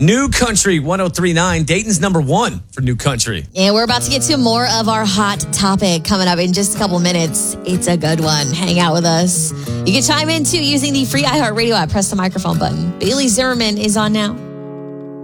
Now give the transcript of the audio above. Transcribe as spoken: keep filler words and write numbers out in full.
New Country one oh three point nine. Dayton's number one for New Country. And we're about to get to more of our hot topic coming up in just a couple minutes. It's a good one. Hang out with us. You can chime in too using the free iHeartRadio app. Press the microphone button. Bailey Zimmerman is on now.